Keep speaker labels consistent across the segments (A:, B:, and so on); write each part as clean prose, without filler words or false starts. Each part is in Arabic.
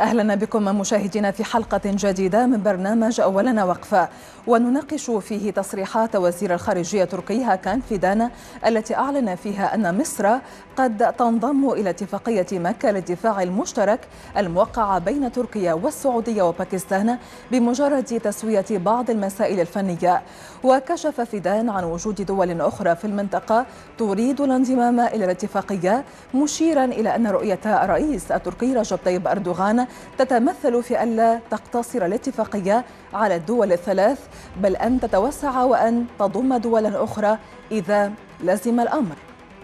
A: أهلا بكم مشاهدينا في حلقة جديدة من برنامج أولنا وقفة، ونناقش فيه تصريحات وزير الخارجية التركي هاكان فيدان التي أعلن فيها أن مصر قد تنضم إلى اتفاقية مكة للدفاع المشترك الموقعة بين تركيا والسعودية وباكستان بمجرد تسوية بعض المسائل الفنية. وكشف فيدان عن وجود دول أخرى في المنطقة تريد الانضمام إلى الاتفاقية، مشيرا إلى أن رؤية الرئيس التركي رجب طيب أردوغان تتمثل في ألا تقتصر الاتفاقية على الدول الثلاث، بل أن تتوسع وأن تضم دولا أخرى إذا لزم الأمر.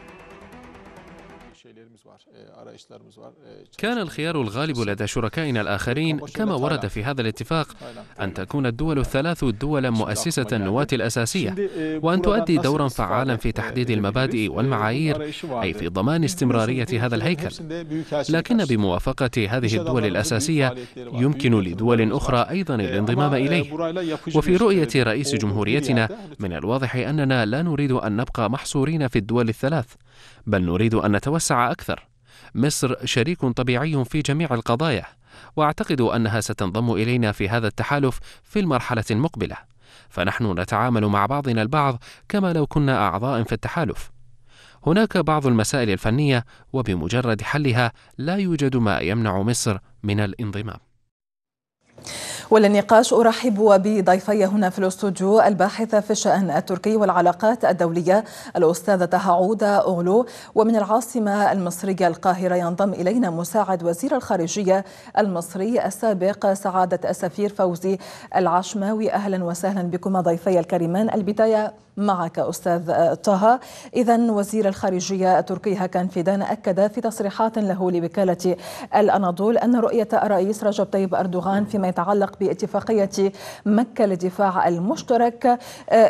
B: كان الخيار الغالب لدى شركائنا الآخرين كما ورد في هذا الاتفاق أن تكون الدول الثلاث دولا مؤسسة النواة الأساسية، وأن تؤدي دورا فعالا في تحديد المبادئ والمعايير، أي في ضمان استمرارية هذا الهيكل. لكن بموافقة هذه الدول الأساسية يمكن لدول أخرى أيضا الانضمام إليه. وفي رؤية رئيس جمهوريتنا من الواضح أننا لا نريد أن نبقى محصورين في الدول الثلاث، بل نريد أن نتوسع أكثر. مصر شريك طبيعي في جميع القضايا، وأعتقد أنها ستنضم إلينا في هذا التحالف في المرحلة المقبلة، فنحن نتعامل مع بعضنا البعض كما لو كنا أعضاء في التحالف. هناك بعض المسائل الفنية، وبمجرد حلها لا يوجد ما يمنع مصر من الانضمام.
A: وللنقاش أرحب بضيفي هنا في الاستوديو الباحث في الشأن التركي والعلاقات الدولية الأستاذة طه عودة أوغلو، ومن العاصمة المصرية القاهرة ينضم إلينا مساعد وزير الخارجية المصري السابق سعادة السفير فوزي العشماوي. أهلا وسهلا بكم ضيفي الكريمان. البداية معك أستاذ طه. إذن وزير الخارجية التركي هاكان فيدان أكد في تصريحات له لوكالة الأناضول أن رؤية الرئيس رجب طيب أردوغان فيما يتعلق باتفاقية مكة للدفاع المشترك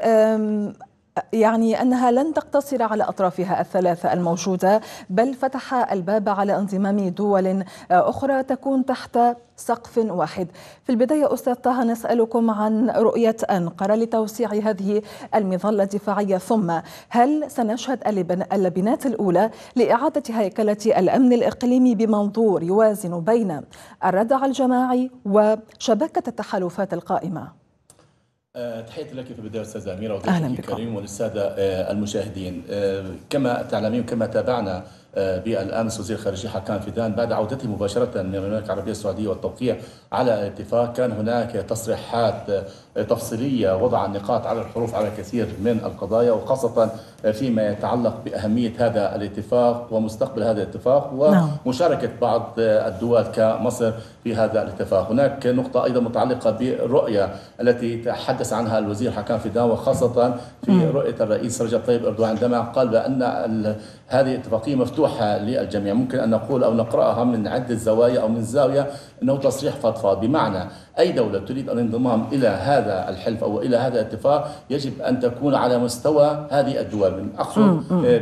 A: يعني أنها لن تقتصر على أطرافها الثلاثة الموجودة، بل فتح الباب على انضمام دول أخرى تكون تحت سقف واحد. في البداية أستاذ طه نسألكم عن رؤية أنقرة لتوسيع هذه المظلة الدفاعية، ثم هل سنشهد اللبنات الأولى لإعادة هيكلة الأمن الإقليمي بمنظور يوازن بين الردع الجماعي وشبكة التحالفات القائمة؟
C: تحياتي لك في البداية أستاذة أميرة وضيفك الكريم وللسادة المشاهدين. كما تعلمين وكما تابعنا بالأمس وزير الخارجية هاكان فيدان بعد عودته مباشرة من المملكة العربية السعودية والتوقيع على الاتفاق، كان هناك تصريحات تفصيلية وضع النقاط على الحروف على كثير من القضايا، وخاصة فيما يتعلق بأهمية هذا الاتفاق ومستقبل هذا الاتفاق ومشاركة بعض الدول كمصر في هذا الاتفاق. هناك نقطة أيضا متعلقة بالرؤية التي تحدث عنها الوزير هاكان فيدان، وخاصة في رؤية الرئيس رجب طيب أردوغان عندما قال بأن هذه اتفاقية مفتوحة للجميع. ممكن أن نقول أو نقرأها من عدة زوايا أو من زاوية أنه تصريح فضفاض، بمعنى أي دولة تريد الانضمام إلى هذا الحلف أو إلى هذا الاتفاق يجب أن تكون على مستوى هذه الدول. أقصد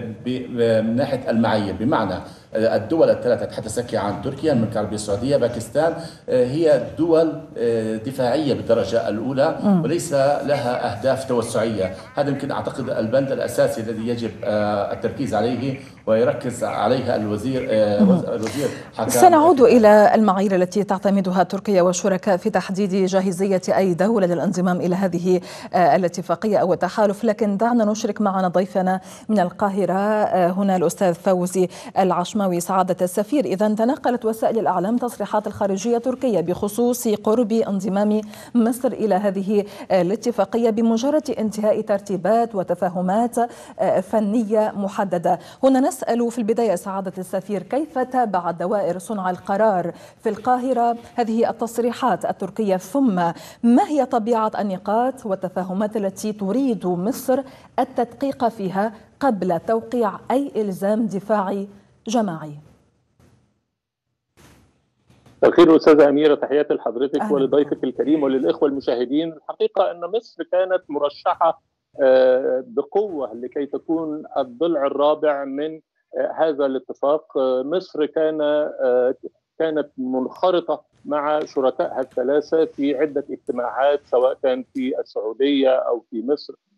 C: من ناحية المعايير، بمعنى الدول الثلاثة تحدثك عن تركيا، المملكة العربية السعودية، باكستان، هي دول دفاعية بالدرجة الأولى وليس لها أهداف توسعية. هذا يمكن أعتقد البند الأساسي الذي يجب التركيز عليه ويركز عليها الوزير حكام.
A: سنعود إلى المعايير التي تعتمدها تركيا والشركاء في تحديد جاهزية أي دولة للانضمام إلى هذه الاتفاقية أو التحالف، لكن دعنا نشرك معنا ضيفنا من القاهرة هنا الأستاذ فوزي العشماوي سعادة السفير. إذا تنقلت وسائل الإعلام تصريحات الخارجية التركية بخصوص قرب انضمام مصر إلى هذه الاتفاقية بمجرد انتهاء ترتيبات وتفاهمات فنية محددة. هنا نسأل في البداية سعادة السفير، كيف تابع دوائر صنع القرار في القاهرة هذه التصريحات التركية، ثم ما هي طبيعة النقاط والتفاهمات التي تريد مصر التدقيق فيها قبل توقيع أي إلزام دفاعي جماعي؟
D: الخير أستاذة أميرة، تحياتي لحضرتك ولضيفك الكريم وللإخوة المشاهدين. الحقيقة أن مصر كانت مرشحة بقوة لكي تكون الضلع الرابع من هذا الاتفاق. مصر كانت منخرطة مع شركائها الثلاثة في عدة اجتماعات، سواء كان في السعودية أو في مصر